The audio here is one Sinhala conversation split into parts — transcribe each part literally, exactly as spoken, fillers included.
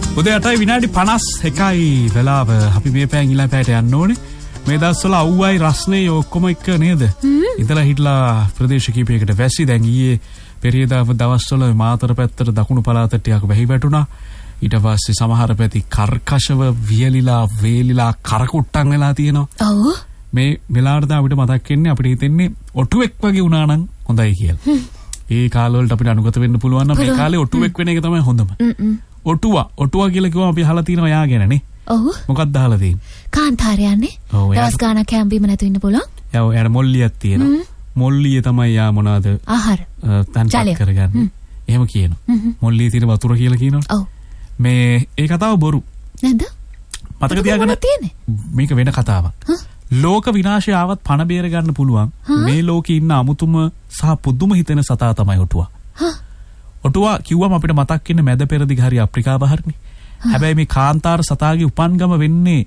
උදේ අටයි විනාඩි පනස් එකයි වෙලාව. අපි මේ පෑන් ඊළඟ පැයට යන්න ඕනේ. මේ දවස්වල අවුවයි රස්නේ ඔක්කොම එක නේද? ඉතලා හිටලා ප්‍රදේශ කීපයකට වැසි. දැන් ඊයේ පෙරේදාව දවස්වල මාතර පැත්තට දකුණු පළාතට ටිකක් වැහි වැටුණා. ඊට පස්සේ සමහර පැති කර්කශව වියලිලා වේලිලා කරකුට්ටම් වෙලා තියෙනවා. ඔව්. මේ වෙලාවට අපිට මතක් වෙන්නේ අපිට හිතෙන්නේ ඔටුවෙක් වගේ වුණා නම් හොඳයි කියලා. ඒ කාලවලට අපිට අනුගත වෙන්න පුළුවන් නම් මේ කාලේ ඔටුවෙක් වෙන එක තමයි හොඳම. ඔටුවා ඔටුවා කියලා කිව්වම අපි අහලා තියෙනවා යා ගැනනේ. ඔව්. මොකක්ද අහලා තියෙන්නේ? කාන්තාරයන්නේ. දවස් ගානක් කැම්බීම නැතු ඉන්න පුළුවන්. යා එයාට මොල්ලියක් තියෙනවා. මොල්ලිය තමයි යා මොනවාද? ආහාර. තන්පත් කරගන්නේ. එහෙම කියනවා. මොල්ලියේ තියෙන වතුර කියලා කියනවා. ඔව්. මේ ඒ කතාව බොරු. නේද? මතක තියාගන්න මේක වෙන කතාවක්. ලෝක විනාශය ආවත් පණ බේර ගන්න පුළුවන්. මේ ලෝකේ ඉන්න අමුතුම සහ පුදුම හිතෙන සතා තමයි ඔටුවා. ඔටුවා කිව්වම අපිට මතක් වෙන්නේ මැද පෙරදිග හරි අප්‍රිකාව හරිනේ. හැබැයි මේ කාන්තාර සතාගේ උපන්ගම වෙන්නේ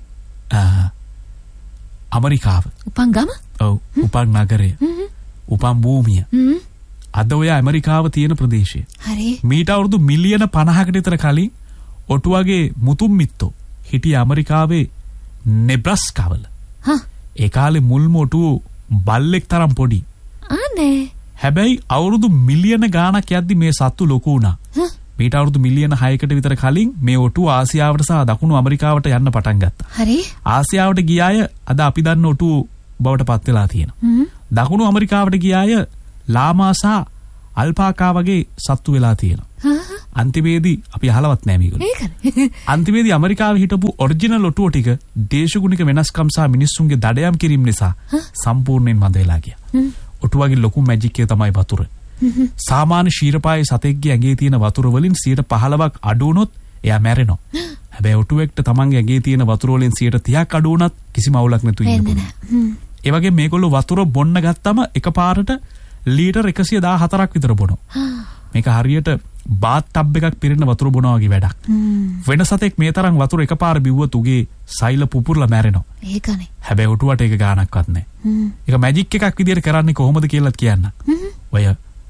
ඇමරිකාව. උපන්ගම? ඔව්. උපන් නගරය. උපන් භූමිය. අද ඔය ඇමරිකාව තියෙන ප්‍රදේශය. හරි. මීට අවුරුදු මිලියන පනහකට විතර කලින් ඔටුවාගේ මුතුන් මිත්තෝ හිටිය ඇමරිකාවේ නෙබ්‍රස්කාවල. හා. ඒ කාලේ මුල්ම ඔටුවෝ බල්ලෙක් තරම් පොඩි. අනේ. හැබැයි අවුරුදු මිලියන ගාණක් යද්දි මේ සත්තු ලොකු වුණා. මීට අවුරුදු මිලියන හයකට විතර කලින් මේ ඔටුව ආසියාවට සහ දකුණු ඇමරිකාවට යන්න පටන් ගත්තා. හරි. ආසියාවට ගිය අය අද අපි දන්න ඔටුව බවට පත් වෙලා තියෙනවා. දකුණු ඇමරිකාවට ගිය අය ලාමා සහ අල්පාකා වගේ සත්තු වෙලා තියෙනවා. අන්තිමේදී අපි අහලවත් නැහැ මේගොල්ලෝ. ඒකනේ. අන්තිමේදී ඇමරිකාවේ හිටපු ඔරිජිනල් ඔටුව ටික දේශගුණික වෙනස්කම් සහ මිනිස්සුන්ගේ දඩයම් කිරීම නිසා සම්පූර්ණයෙන් මඳ වෙලා ගියා. ඔටුවාගේ ලොකු මැජික් එක තමයි වතුර. සාමාන්‍ය ශීරපායේ සතෙක්ගේ ඇඟේ තියෙන වතුර වලින් සියයට පහළොවක් අඩු වුණොත් එයා මැරෙනවා. හැබැයි ඔටුවෙක්ට තමන්ගේ ඇඟේ තියෙන වතුර වලින් සියයට තිහක් අඩු වුණත් කිසිම අවුලක් නැතුව ඉන්න පුළුවන්. ඒ වගේ මේගොල්ලෝ වතුර බොන්න ගත්තම එකපාරට ලීටර් එකසිය දාහතරක් විතර බොනවා. මේක හරියට බාත් ටබ් එකක් පිරෙන වතුර බොනවා වගේ වැඩක්. වෙන සතෙක් මේ තරම් වතුර එකපාර බිව්වොත් උගේ සෛල පුපුරලා මැරෙනවා. ඒකනේ. හැබැයි ඔටුවට ඒක ගාණක්වත් නැහැ. ඒක මැජික් එකක් විදියට කරන්නේ කොහොමද කියලාත් කියන්න. ඔය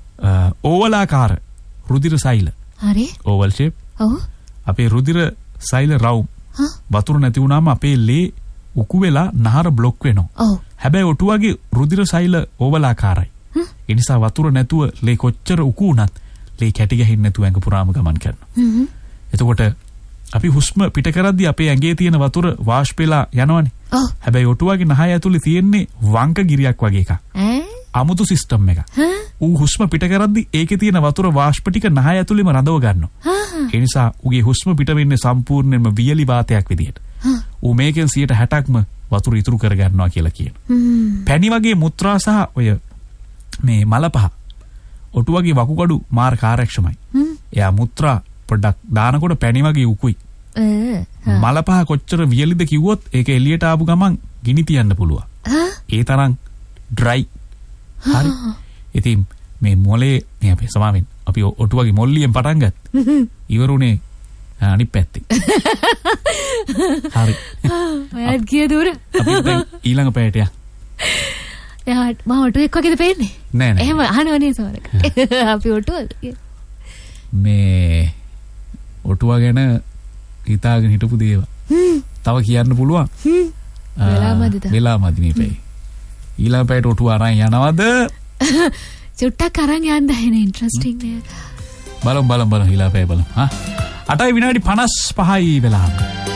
ඕවලාකාර රුධිර සෛල. හරි. Orville shape. ඔව්. අපේ රුධිර සෛල රවුම්. වතුර නැති වුණාම අපේ ලේ උකු වෙලා නහර බ්ලොක් වෙනවා. ඔව්. හැබැයි ඔටුවගේ රුධිර සෛල ඕවලාකාරයි. ඒ නිසා වතුර නැතුව ලේ කොච්චර උකු වුණත් ලේ කැටි ගහින්න නැතුව ඇඟ පුරාම ගමන් කරනවා. එතකොට අපි හුස්ම පිට කරද්දී අපේ ඇඟේ තියෙන වතුර වාෂ්ප වෙලා යනවනේ. හැබැයි ඔටුවාගේ නහය ඇතුලේ තියෙන්නේ වංක ගිරියක් වගේ එකක්. අමුතු සිස්ටම් එකක්. ඌ හුස්ම පිට කරද්දී ඒකේ තියෙන වතුර වාෂ්ප ටික නහය ඇතුලේම රඳව ගන්නවා. ඒ නිසා ඌගේ හුස්ම පිට වෙන්නේ සම්පූර්ණයෙන්ම වියලි වාතයක් විදියට. ඌ මේකෙන් සියයට හැටක්ම වතුර ඉතුරු කර ගන්නවා කියලා කියනවා. පැණි වගේ මුත්‍රා සහ ඔය මේ මල පහ ඔටුවගේ වකුගඩු මාර කාර්යක්ෂමයි. එයා මුත්‍රා පොඩ්ඩක් දානකොට පැණි වගේ උකුයි. මල පහ කොච්චර වියලිද කිව්වොත් ඒක එළියට ආපු ගමන් ගිනි තියන්න පුළුවන්. ඒ තරම් ඩ්‍රයි. හරි. ඉතින් මේ මොලේ මේ අපි සමාවෙන් අපි ඔටුවගේ මොල්ලියෙන් පටන් ගත්ත. ඉවරුනේ අනිත් පැත්තේ. හරි. ඔයත් ගිය දුර. අපි දැන් ඊළඟ පැයට යන්න. එයා මම ඔටුවෙක් වගේද පේන්නේ? නෑ නෑ. එහෙම අහනවනේ සමහරක්. අපි ඔටුවද? මේ ඔටුවා ගැන හිතාගෙන හිටපු දේවල්. තව කියන්න පුළුවන්. වෙලාමදි තා. වෙලාමදි මේ පැය. ඊළඟ පැයට ඔටුවා අරන් යනවද? චුට්ටක් අරන් යන්න හැනේ ඉන්ටරෙස්ටිං නේ. බලමු බලමු බලමු ඊළඟ පැය බලමු. හා. අටයි විනාඩි පනස් පහයි වෙලාව.